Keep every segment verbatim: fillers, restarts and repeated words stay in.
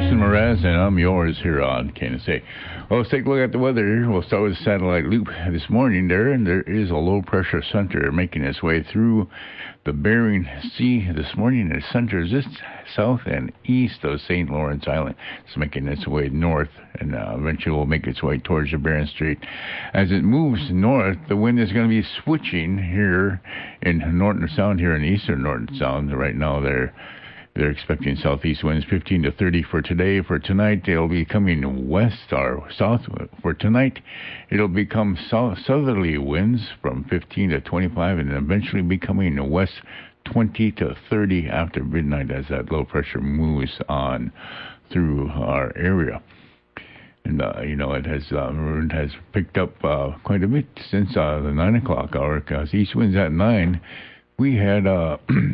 Jason Mraz, and I'm yours here on K N S A. Well, let's take a look at the weather. We'll start with the satellite loop this morning there, and there is a low-pressure center making its way through the Bering Sea this morning. The center is just south and east of Saint Lawrence Island. It's making its way north, and uh, eventually will make its way towards the Bering Strait. As it moves north, the wind is going to be switching here in Norton Sound, here in eastern Norton Sound. Right now, they're They're expecting southeast winds fifteen to thirty for today. For tonight, it'll be coming west or south. For tonight, it'll become south, southerly winds from fifteen to twenty-five, and eventually becoming west twenty to thirty after midnight as that low pressure moves on through our area. And, uh, you know, it has uh, it has picked up uh, quite a bit since uh, the nine o'clock hour, because east winds at nine, we had... Uh,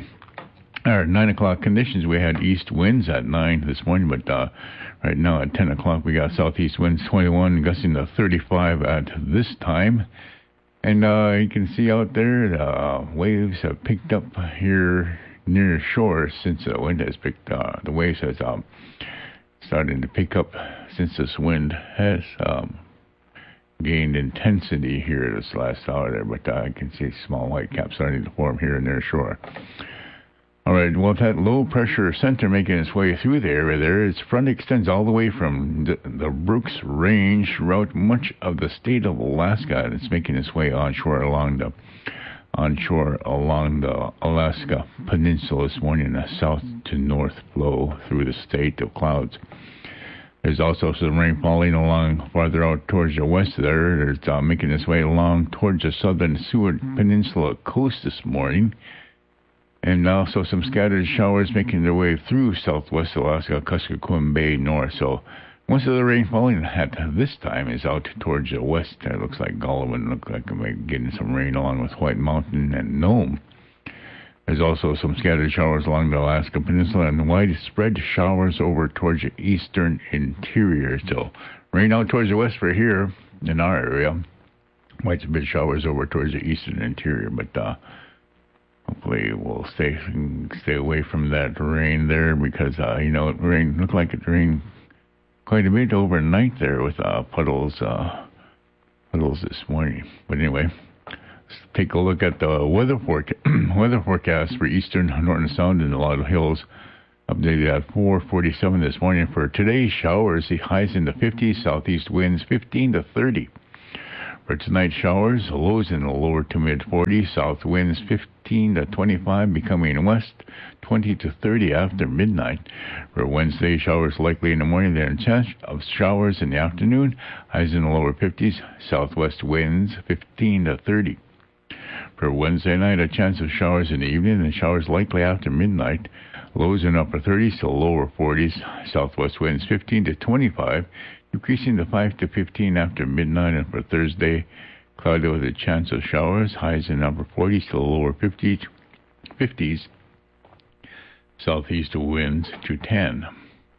Our nine o'clock conditions, we had east winds at nine this morning, but uh, right now at ten o'clock we got southeast winds twenty-one, gusting to thirty-five at this time. And uh, you can see out there the uh, waves have picked up here near shore since the wind has picked uh, the waves has um, started to pick up since this wind has um, gained intensity here this last hour there, but uh, I can see small white caps starting to form here near shore. All right, well, that low-pressure center making its way through the area there, its front extends all the way from the, the Brooks Range throughout much of the state of Alaska, and it's making its way onshore along the onshore along the Alaska Peninsula this morning, a south to north flow through the state of clouds. There's also some rain falling along farther out towards the west there. There's uh, making its way along towards the southern Seward Peninsula coast this morning. And also some scattered showers making their way through southwest Alaska, Kuskokwim Bay north. So most of the rain falling at this time is out towards the west. It looks like Golovin looks like we're getting some rain along with White Mountain and Nome. There's also some scattered showers along the Alaska Peninsula and widespread showers over towards the eastern interior. So rain out towards the west for here in our area. Widespread showers over towards the eastern interior, but uh hopefully we'll stay stay away from that rain there, because, uh, you know, it rain looked like it rained quite a bit overnight there with uh, puddles uh, puddles this morning. But anyway, let's take a look at the weather, foreca- weather forecast for eastern Norton Sound and the Laurel Hills. Updated at four forty-seven this morning. For today, showers, the highs in the fifties, southeast winds fifteen to thirty. For tonight, showers, lows in the lower to mid-forties, south winds fifteen to twenty-five, becoming west twenty to thirty after midnight. For Wednesday, showers likely in the morning, there are chance of showers in the afternoon, highs in the lower fifties, southwest winds fifteen to thirty. For Wednesday night, a chance of showers in the evening and showers likely after midnight, lows in upper thirties to lower forties, southwest winds fifteen to twenty-five, decreasing to five to fifteen after midnight. And for Thursday, cloudy with a chance of showers, highs in upper forties to lower fifties, fifties, southeast winds to ten.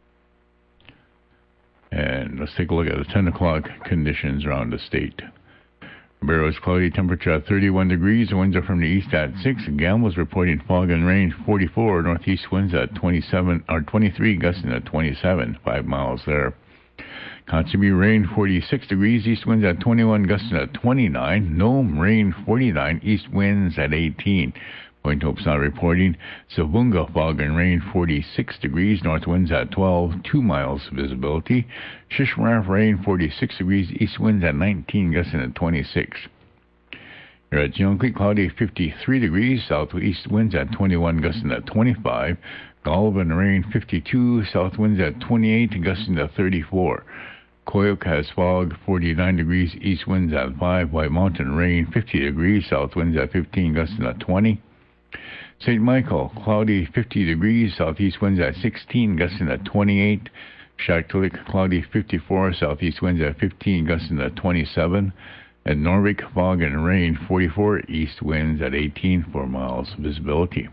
And let's take a look at the ten o'clock conditions around the state. Barrow is cloudy, temperature at thirty-one degrees, winds are from the east at six. Gamble's reporting fog and rain forty-four, northeast winds at twenty-seven or twenty-three, gusting at twenty-seven, five miles there. Kotzebue rain forty-six degrees, east winds at twenty-one, gusting at twenty-nine. Nome rain forty-nine, east winds at eighteen. Point Hope's not reporting. Savunga fog and rain forty-six degrees, north winds at twelve, two miles visibility. Shishmaref rain forty-six degrees, east winds at nineteen, gusting at twenty-six. Here at Jungle Creek, cloudy fifty-three degrees, southeast winds at twenty-one, gusting at twenty-five. Golovin rain fifty-two, south winds at twenty-eight, gusting to thirty-four. Koyuk has fog forty-nine degrees, east winds at five. White Mountain rain fifty degrees, south winds at fifteen, gusting at twenty. Saint Michael, cloudy fifty degrees, southeast winds at sixteen, gusting at twenty-eight. Shaktoolik, cloudy fifty-four, southeast winds at fifteen, gusting at twenty-seven. At Norvik, fog and rain forty-four, east winds at eighteen, four miles visibility.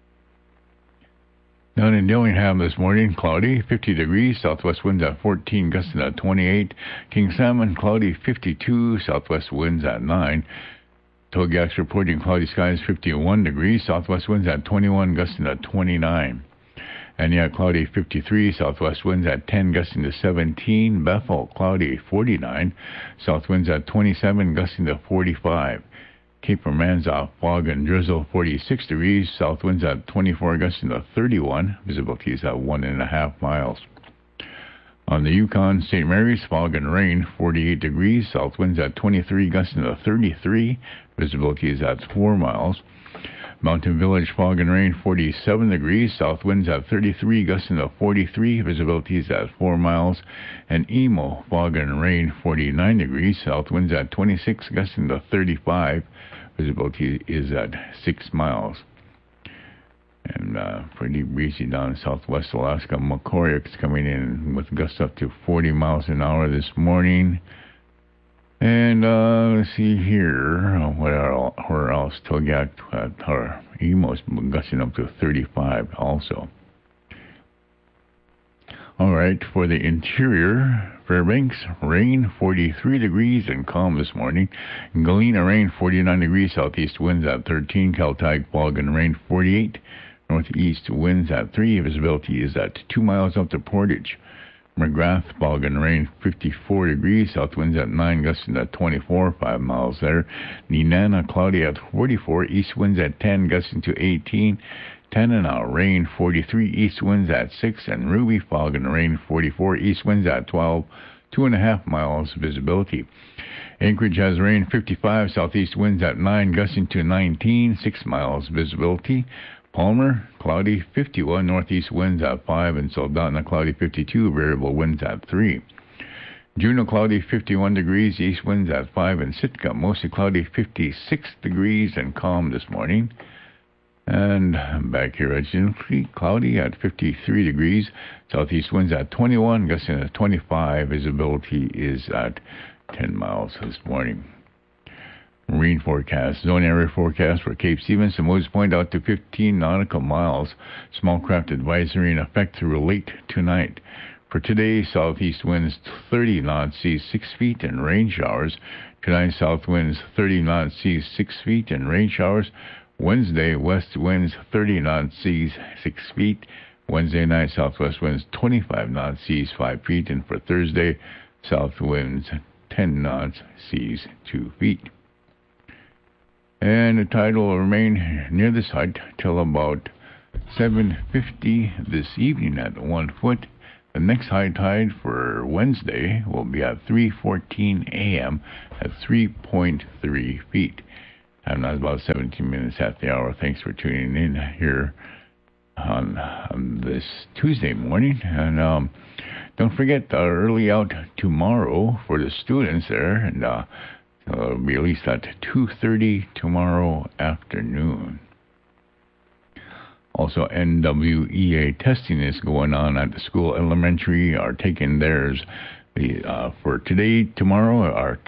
Down in Dillingham this morning, cloudy, fifty degrees, southwest winds at fourteen, gusting at twenty-eight. King Salmon, cloudy, fifty-two, southwest winds at nine. Togiak's reporting cloudy skies, fifty-one degrees, southwest winds at twenty-one, gusting at twenty-nine. Aniak, cloudy, fifty-three. Southwest winds at ten, gusting to seventeen. Bethel, cloudy, forty-nine. South winds at twenty-seven, gusting to forty-five. Cape Romanza, fog and drizzle, forty-six degrees. South winds at twenty-four, gusting to thirty-one. Visibility is at one and a half miles. On the Yukon, Saint Mary's, fog and rain, forty-eight degrees. South winds at twenty-three, gusting to thirty-three. Visibility is at four miles. Mountain Village, fog and rain, forty-seven degrees. South winds at thirty-three, gusting to forty-three. Visibility is at four miles. And Emo, fog and rain, forty-nine degrees. South winds at twenty-six, gusting to thirty-five. Visibility is at six miles. And uh, pretty breezy down in southwest Alaska. Macoriac's coming in with gusts up to forty miles an hour this morning. And uh, let's see here. Where else? Togiak, uh, or Emo's gusting up to thirty-five also. All right, for the interior, Fairbanks, rain, forty-three degrees and calm this morning. Galena, rain, forty-nine degrees. Southeast winds at thirteen. Kaltag, fog and rain, forty-eight. Northeast winds at three. Visibility is at two miles up to Portage. McGrath, fog and rain, fifty-four degrees. South winds at nine, gusting at twenty-four, five miles there. Nenana, cloudy at forty-four. East winds at ten, gusting to eighteen. Tanana, rain, forty-three. East winds at six. And Ruby, fog and rain, forty-four. East winds at twelve, two and a half miles visibility. Anchorage has rain, fifty-five. Southeast winds at nine, gusting to nineteen, six miles visibility. Palmer, cloudy, fifty-one. Northeast winds at five. And Soldotna, cloudy, fifty-two. Variable winds at three. Juneau, cloudy, fifty-one degrees. East winds at five. And Sitka, mostly cloudy, fifty-six degrees and calm this morning. And back here at June Creek, cloudy at fifty-three degrees. Southeast winds at twenty-one. Gusting at twenty-five. Visibility is at ten miles this morning. Marine forecast. Zone area forecast for Cape Stevens and Moses Point out to fifteen nautical miles. Small craft advisory in effect through late tonight. For today, southeast winds thirty knots, seas six feet, and rain showers. Tonight, south winds thirty knots, seas six feet, and rain showers. Wednesday, west winds thirty knots, seas six feet. Wednesday night, southwest winds twenty-five knots, seas five feet. And for Thursday, south winds ten knots, seas two feet. And the tide will remain near the site till about seven fifty this evening at one foot. The next high tide for Wednesday will be at three fourteen a.m. at three point three feet. Time now is about seventeen minutes after the hour. Thanks for tuning in here on, on this Tuesday morning. And um, don't forget, uh, early out tomorrow for the students there. And uh, it'll be released at two thirty tomorrow afternoon. Also, N W E A testing is going on at the school. Elementary are taking theirs. The, uh, for today, tomorrow, our